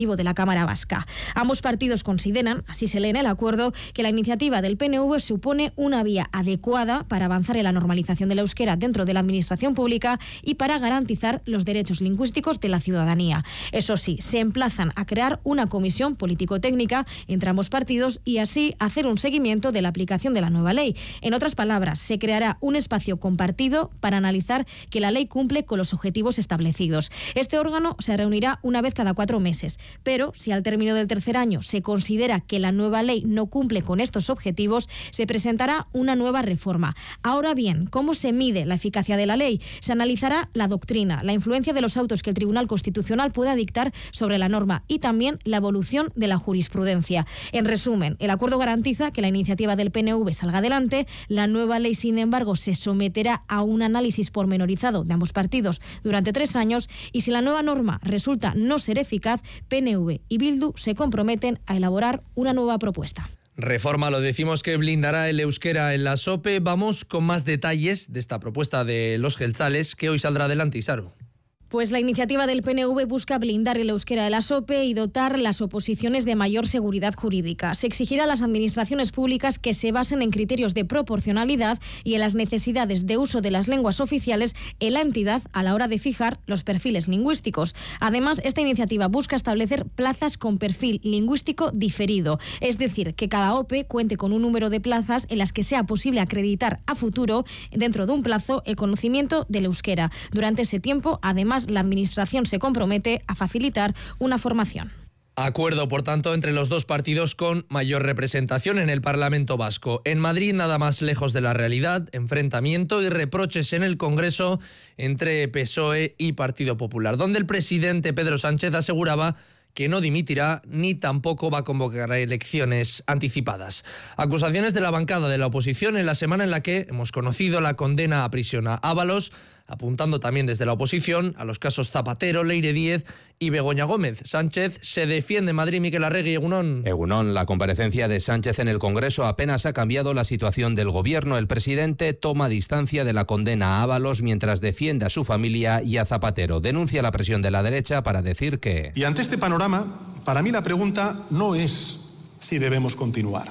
de la Cámara Vasca. Ambos partidos consideran, así se lee en el acuerdo, que la iniciativa del PNV supone una vía adecuada para avanzar en la normalización del euskera dentro de la administración pública y para garantizar los derechos lingüísticos de la ciudadanía. Eso sí, se emplazan a crear una comisión político-técnica entre ambos partidos y así hacer un seguimiento de la aplicación de la nueva ley. En otras palabras, se creará un espacio compartido para analizar que la ley cumple con los objetivos establecidos. Este órgano se reunirá una vez cada 4 meses. Pero si al término del tercer año se considera que la nueva ley no cumple con estos objetivos, se presentará una nueva reforma. Ahora bien, ¿cómo se mide la eficacia de la ley? Se analizará la doctrina, la influencia de los autos que el Tribunal Constitucional pueda dictar sobre la norma y también la evolución de la jurisprudencia. En resumen, el acuerdo garantiza que la iniciativa del PNV salga adelante. La nueva ley, sin embargo, se someterá a un análisis pormenorizado de ambos partidos durante 3 años y si la nueva norma resulta no ser eficaz, PNV y Bildu se comprometen a elaborar una nueva propuesta. Reforma, lo decimos, que blindará el euskera en la SOPE. Vamos con más detalles de esta propuesta de los jeltzales que hoy saldrá adelante, Isaru. Pues la iniciativa del PNV busca blindar el euskera de la SOPE y dotar las oposiciones de mayor seguridad jurídica. Se exigirá a las administraciones públicas que se basen en criterios de proporcionalidad y en las necesidades de uso de las lenguas oficiales en la entidad a la hora de fijar los perfiles lingüísticos. Además, esta iniciativa busca establecer plazas con perfil lingüístico diferido, es decir, que cada OPE cuente con un número de plazas en las que sea posible acreditar a futuro, dentro de un plazo, el conocimiento del euskera. Durante ese tiempo, además, la Administración se compromete a facilitar una formación. Acuerdo, por tanto, entre los dos partidos con mayor representación en el Parlamento vasco. En Madrid, nada más lejos de la realidad, enfrentamiento y reproches en el Congreso entre PSOE y Partido Popular, donde el presidente Pedro Sánchez aseguraba que no dimitirá ni tampoco va a convocar elecciones anticipadas. Acusaciones de la bancada de la oposición en la semana en la que hemos conocido la condena a prisión a Ábalos, apuntando también desde la oposición a los casos Zapatero, Leire Díez y Begoña Gómez. Sánchez se defiende en Madrid. Miquel Arregui, Egunon. Egunon, la comparecencia de Sánchez en el Congreso apenas ha cambiado la situación del gobierno. El presidente toma distancia de la condena a Ábalos mientras defiende a su familia y a Zapatero. Denuncia la presión de la derecha para decir que... Y ante este panorama, para mí la pregunta no es si debemos continuar.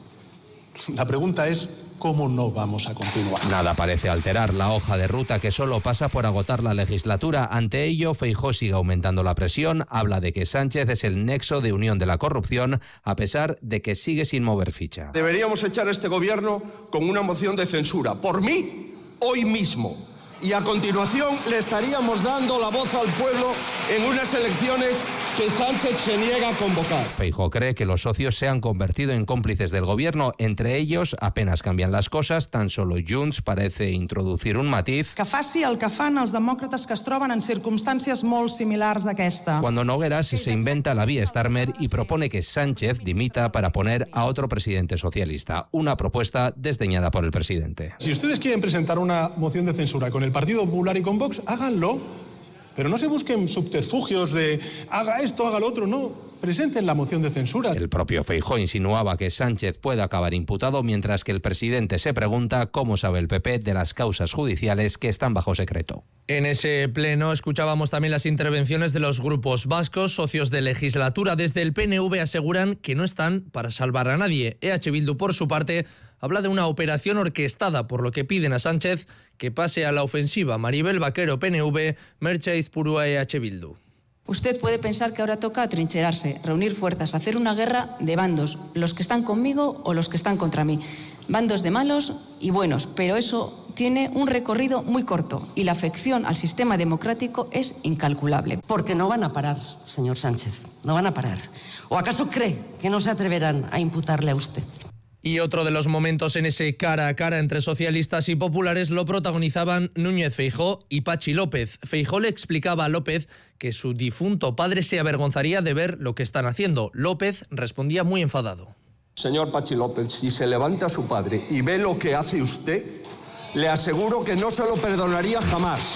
La pregunta es ¿cómo no vamos a continuar? Nada parece alterar la hoja de ruta que solo pasa por agotar la legislatura. Ante ello, Feijóo sigue aumentando la presión. Habla de que Sánchez es el nexo de unión de la corrupción, a pesar de que sigue sin mover ficha. Deberíamos echar a este gobierno con una moción de censura. Por mí, hoy mismo. Y a continuación le estaríamos dando la voz al pueblo en unas elecciones que Sánchez se niega a convocar. Feijóo cree que los socios se han convertido en cómplices del gobierno. Entre ellos, apenas cambian las cosas, tan solo Junts parece introducir un matiz. Que faci el que fan els demòcrates que es troben en circumstàncies molt similars a aquesta. Cuando Nogueras se inventa la vía Starmer y propone que Sánchez dimita para poner a otro presidente socialista. Una propuesta desdeñada por el presidente. Si ustedes quieren presentar una moción de censura con el Partido Popular y con Vox, háganlo. Pero no se busquen subterfugios de haga esto, haga lo otro, no. Presenten la moción de censura. El propio Feijóo insinuaba que Sánchez puede acabar imputado, mientras que el presidente se pregunta cómo sabe el PP de las causas judiciales que están bajo secreto. En ese pleno escuchábamos también las intervenciones de los grupos vascos, socios de legislatura. Desde el PNV aseguran que no están para salvar a nadie. EH Bildu, por su parte, habla de una operación orquestada, por lo que piden a Sánchez que pase a la ofensiva. Maribel Vaquero, PNV, Merche Izpurua, EH Bildu. Usted puede pensar que ahora toca atrincherarse, reunir fuerzas, hacer una guerra de bandos, los que están conmigo o los que están contra mí. Bandos de malos y buenos, pero eso tiene un recorrido muy corto y la afección al sistema democrático es incalculable. Porque no van a parar, señor Sánchez, no van a parar. ¿O acaso cree que no se atreverán a imputarle a usted? Y otro de los momentos en ese cara a cara entre socialistas y populares lo protagonizaban Núñez Feijóo y Patxi López. Feijóo le explicaba a López que su difunto padre se avergonzaría de ver lo que están haciendo. López respondía muy enfadado. Señor Patxi López, si se levanta su padre y ve lo que hace usted, le aseguro que no se lo perdonaría jamás.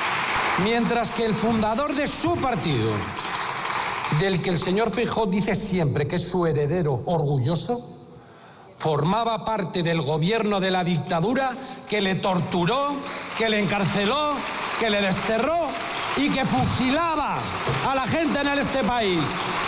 Mientras que el fundador de su partido, del que el señor Feijóo dice siempre que es su heredero orgulloso, formaba parte del gobierno de la dictadura que le torturó, que le encarceló, que le desterró y que fusilaba a la gente en este país.